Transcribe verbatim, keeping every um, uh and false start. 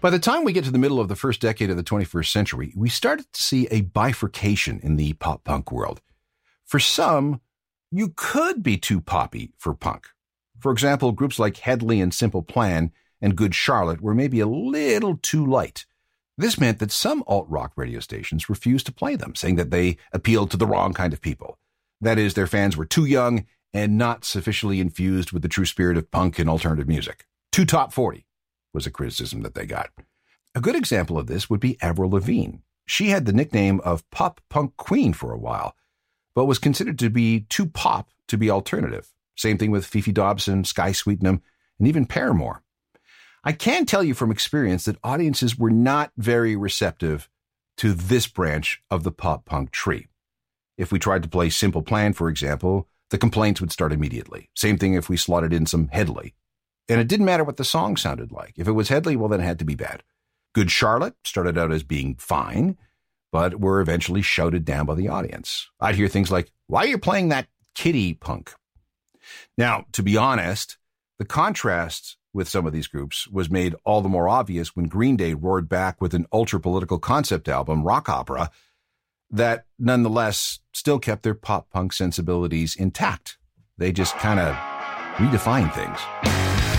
By the time we get to the middle of the first decade of the twenty-first century, we started to see a bifurcation in the pop-punk world. For some, you could be too poppy for punk. For example, groups like Hedley and Simple Plan and Good Charlotte were maybe a little too light. This meant that some alt-rock radio stations refused to play them, saying that they appealed to the wrong kind of people. That is, their fans were too young and not sufficiently infused with the true spirit of punk and alternative music. Too top forty was a criticism that they got. A good example of this would be Avril Lavigne. She had the nickname of Pop Punk Queen for a while, but was considered to be too pop to be alternative. Same thing with Fifi Dobson, Sky Sweetnam, and even Paramore. I can tell you from experience that audiences were not very receptive to this branch of the pop-punk tree. If we tried to play Simple Plan, for example, the complaints would start immediately. Same thing if we slotted in some Hedley. And it didn't matter what the song sounded like. If it was Hedley, well, then it had to be bad. Good Charlotte started out as being fine, but were eventually shouted down by the audience. I'd hear things like, "Why are you playing that kiddie punk?" Now, to be honest, the contrast with some of these groups was made all the more obvious when Green Day roared back with an ultra-political concept album, Rock Opera, that nonetheless still kept their pop-punk sensibilities intact. They just kind of redefined things.